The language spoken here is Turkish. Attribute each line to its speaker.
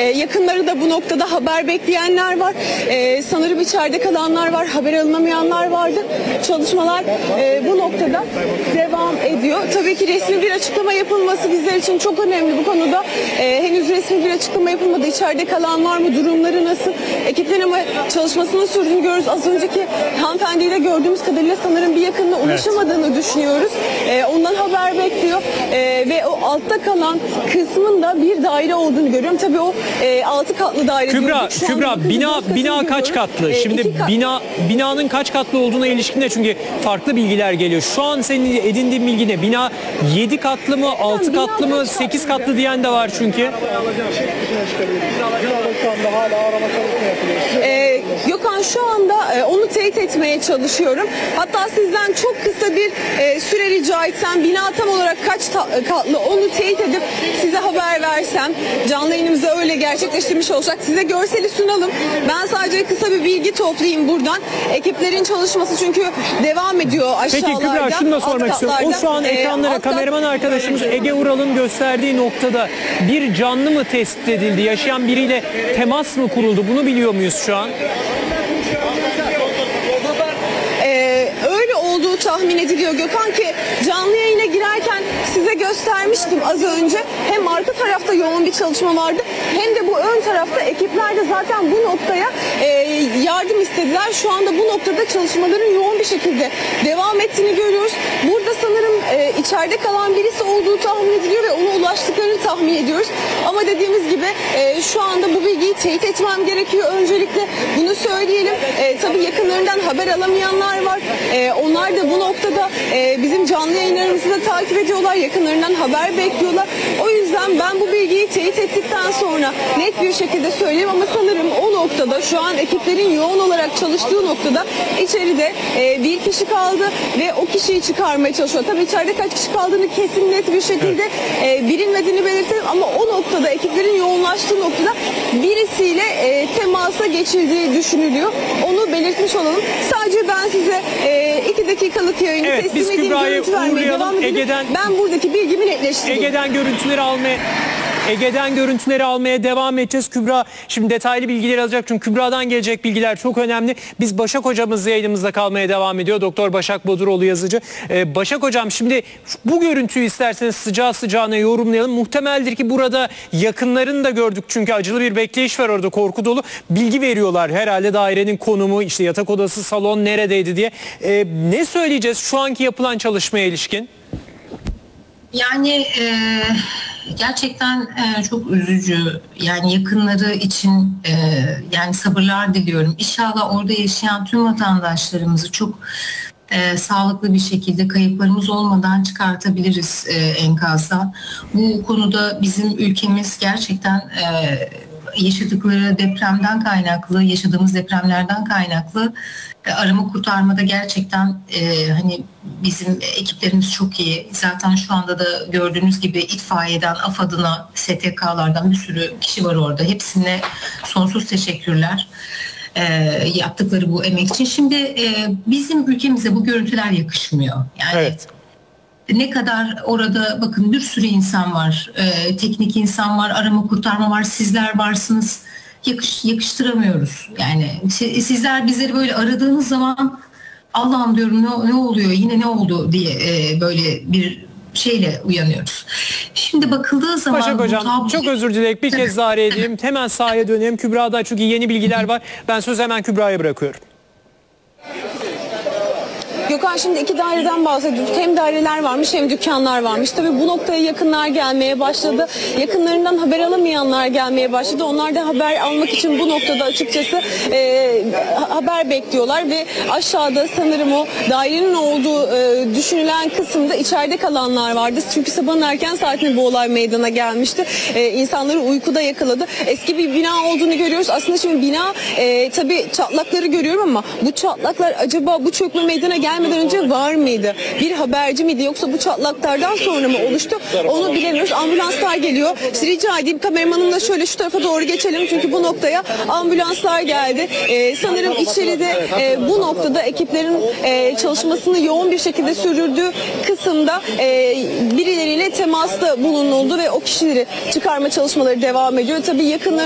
Speaker 1: Yakınları da bu noktada haber bekleyenler var. Sanırım içeride kalanlar var. Haber alınamayanlar vardı. Çalışmalar bu noktada devam ediyor. Tabii ki resmi bir açıklama yapılması bizler için çok önemli bu konuda. Henüz resmi bir açıklama yapılmadı. İçeride kalan var mı? Durumları nasıl? Ekiplerin ama çalışmasını sürdürüyoruz. Az önceki hanımefendiyle gördüğümüz kadarıyla sanırım bir yakınına ulaşamadığını düşünüyoruz. Ondan haber bekliyor. Ve o altta kalan kısmın da bir daire olduğunu görüyorum. Tabii o 6 katlı daire.
Speaker 2: Kübra, bina kaç katlı? Şimdi binanın kaç katlı olduğuna ilişkin de çünkü farklı bilgiler geliyor. Şu an senin edindiğin bilgi ne? Bina 7 katlı mı, 6 katlı mı, 8 katlı diyen de var çünkü.
Speaker 1: Gökhan, şu anda onu teyit etmeye çalışıyorum. Hatta sizden çok kısa bir süre rica etsem, bina tam olarak kaç katlı onu teyit edip size haber versem, canlı yayınımızı öyle gerçekleştirmiş olacak. Size görseli sunalım. Ben sadece kısa bir bilgi toplayayım buradan. Ekiplerin çalışması çünkü devam ediyor aşağılarda.
Speaker 2: Peki Kübra, şunu da sormak istiyorum. O şu an ekranlara kameraman arkadaşımız Ege Ural'ın gösterdiği noktada bir canlı mı tespit edildi? Yaşayan biriyle temas mı kuruldu? Bunu biliyor muyuz şu an?
Speaker 1: Öyle olduğu tahmin ediliyor Gökhan, ki canlı yayına girerken size göstermiştim az önce. Hem arka tarafta yoğun bir çalışma vardı, hem de bu ön tarafta ekipler de zaten bu noktaya yardım istediler. Şu anda bu noktada çalışmaların yoğun bir şekilde devam ettiğini görüyoruz. Burada sanırım içeride kalan birisi olduğu tahmin ediliyor ve ona ulaştıklarını tahmin ediyoruz. Ama dediğimiz gibi şu anda bu bilgiyi teyit etmem gerekiyor. Öncelikle bunu söyleyelim. Tabii yakınlarından haber alamayanlar var. Onlar da bu noktada bizim canlı yayınlarımızı da takip ediyorlar. Yakınlarından haber bekliyorlar. O yüzden ben bu bilgiyi teyit ettikten sonra net bir şekilde söyleyeyim, ama sanırım o noktada şu an ekiplerin yoğun olarak çalıştığı noktada içeride bir kişi kaldı ve o kişiyi çıkarmaya çalışıyor. Tabii içeride kaç kişi kaldığını kesin net bir şekilde bilinmediğini belirtelim, ama o noktada ekiplerin yoğunlaştığı noktada birisiyle temasa geçildiği düşünülüyor. Onu belirtmiş olalım. Sadece ben size 2 dakikalık yayını teslim edeyim, görüntü vermeye devam edelim. Ben buradaki bilgimi netleştireyim.
Speaker 2: Ege'den görüntüleri almaya devam edeceğiz. Kübra şimdi detaylı bilgileri alacak, çünkü Kübra'dan gelecek bilgiler çok önemli. Biz Başak hocamız yayınımızda kalmaya devam ediyor. Doktor Başak Boduroğlu yazıcı. Başak hocam, şimdi bu görüntüyü isterseniz sıcağı sıcağına yorumlayalım. Muhtemeldir ki burada yakınlarını da gördük, çünkü acılı bir bekleyiş var orada, korku dolu. Bilgi veriyorlar herhalde, dairenin konumu, işte yatak odası, salon neredeydi diye. Ne söyleyeceğiz şu anki yapılan çalışmaya ilişkin?
Speaker 3: Yani gerçekten çok üzücü. Yani yakınları için yani sabırlar diliyorum. İnşallah orada yaşayan tüm vatandaşlarımızı çok sağlıklı bir şekilde, kayıplarımız olmadan çıkartabiliriz enkazdan. Bu konuda bizim ülkemiz gerçekten yaşadıkları depremden kaynaklı, yaşadığımız depremlerden kaynaklı arama kurtarmada gerçekten hani bizim ekiplerimiz çok iyi. Zaten şu anda da gördüğünüz gibi itfaiyeden, AFAD'ına, STK'lardan bir sürü kişi var orada. Hepsine sonsuz teşekkürler yaptıkları bu emek için. Şimdi bizim ülkemize bu görüntüler yakışmıyor. Yani
Speaker 2: evet.
Speaker 3: Ne kadar orada bakın bir sürü insan var, teknik insan var, arama kurtarma var, sizler varsınız. Yakıştıramıyoruz. Yani sizler bizleri böyle aradığınız zaman Allah'ım diyorum, ne oluyor, yine ne oldu diye böyle bir şeyle uyanıyoruz. Şimdi bakıldığı zaman...
Speaker 2: Başak hocam çok özür dileyerek bir kez daha araya edeyim. Hemen sahaya dönelim. Kübra'da çünkü yeni bilgiler var. Ben sözü hemen Kübra'ya bırakıyorum.
Speaker 1: Gökhan, şimdi 2 daireden bahsediyoruz. Hem daireler varmış hem dükkanlar varmış. Tabii bu noktaya yakınlar gelmeye başladı. Yakınlarından haber alamayanlar gelmeye başladı. Onlar da haber almak için bu noktada açıkçası haber bekliyorlar ve aşağıda sanırım o dairenin olduğu düşünülen kısımda içeride kalanlar vardı. Çünkü sabahın erken saatinde bu olay meydana gelmişti. İnsanları uykuda yakaladı. Eski bir bina olduğunu görüyoruz. Aslında şimdi bina tabii çatlakları görüyorum, ama bu çatlaklar acaba bu çökme meydana gelmeden önce var mıydı? Bir haberci miydi, yoksa bu çatlaklardan sonra mı oluştu? Onu bilemiyoruz. Ambulanslar geliyor. Rica edeyim kameramanımla şöyle şu tarafa doğru geçelim, çünkü bu noktaya ambulanslar geldi. Sanırım içeride bu noktada ekiplerin çalışmasını yoğun bir şekilde sürdürdüğü kısımda birileriyle temasta bulunuldu ve o kişileri çıkarma çalışmaları devam ediyor. Tabii yakınları